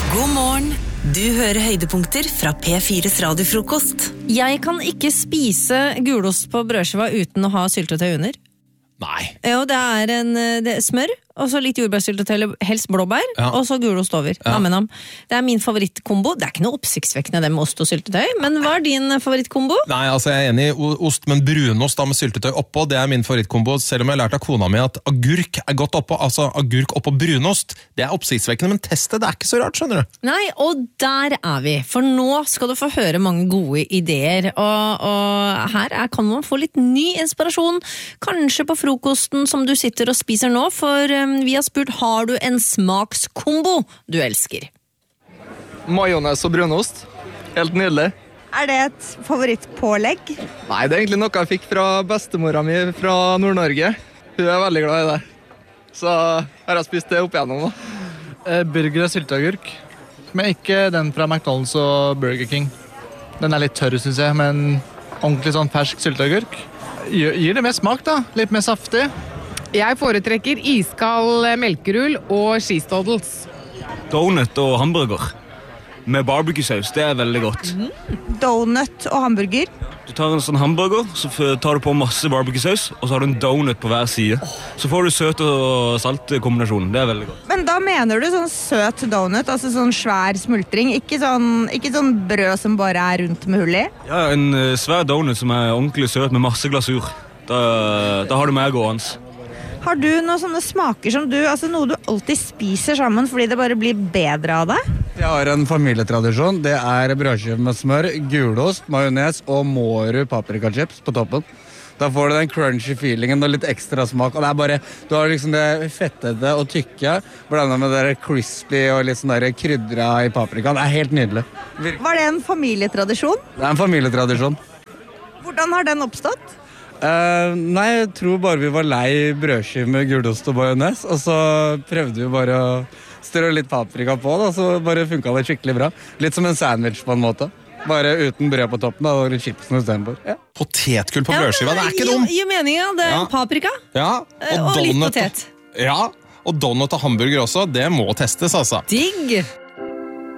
God morgen. Du hører høydepunkter fra P4's radiofrokost. Jeg kan ikke spise gulost på brødskiva uten å ha syltetøy under. Nei. Jo, det er smør, og så litt jordbærsyltetøy, helst blåbær, og så gulost over. Nam-nam. Det er min favorittkombo. Det er ikke noe oppsiktsvekkende det med ost og syltetøy, men hva er din favorittkombo? Nei, altså jeg er enig i ost, men brunost da med syltetøy oppå, det er min favorittkombo, selv om jeg har lært av kona mi at agurk er godt oppå, altså agurk oppå brunost, det er oppsiktsvekkende, men testet, det er ikke så rart, skjønner du? Nei, og der er vi, for nå skal du få høre mange gode ideer, og her kan man få litt ny inspirasjon, kanskje på frokosten som du sitter og spiser nå, for vi har spurt, har du en smakskombo du elsker? Majones og brunost. Helt nydelig. Er det et favorittpålegg? Nei, det er egentlig noe jeg fikk fra bestemora mi fra Nord-Norge. Hun er veldig glad i det. Så har jeg spist det opp igjennom da. Burger og sylteagurk. Men ikke den fra McDonald's og Burger King. Den er litt tørr, synes jeg, men ordentlig sånn fersk sylteagurk. Gir det mer smak da, litt mer saftig. Jeg foretrekker iskald melkerull og cheese-doddles. Donut og hamburger med barbecue-saus, det er veldig godt. Donut og hamburger. Du tar en sånn hamburger, så tar du på masse barbecue-saus, og så har du en donut på hver side. Så får du søt og salt kombinasjonen, det er veldig godt. Men da mener du sånn søt donut, altså sånn svær smultring, ikke sånn brød som bare er rundt med hull i? Ja, en svær donut som er ordentlig søt med masse glasur. Da har du mer gående. Har du noen sånne smaker som altså noe du alltid spiser sammen fordi det bare blir bedre av det? Jeg har en familietradisjon. Det er brødskive med smør, gulost, majones og Mårud paprikachips på toppen. Da får du den crunchy feelingen og litt ekstra smak. Og det er bare, du har liksom det fettede og tykke, blandet med det crispy og litt sånn der krydra i paprikaen. Det er helt nydelig. Var det en familietradisjon? Det er en familietradisjon. Hvordan har den oppstått? Nei, jeg tror bare vi var lei brødskive med gulost og majones, og så prøvde vi bare å strø litt paprika på det, og så bare funket det skikkelig bra. Litt som en sandwich på en måte. Bare uten brød på toppen, og litt chipsen i stedet for. Ja. Potetgull på brødskiva, det er ikke dum. Gir mening, ja. Det er paprika. Ja, og litt potet. Ja, og donut og hamburger også, det må testes altså. Digg!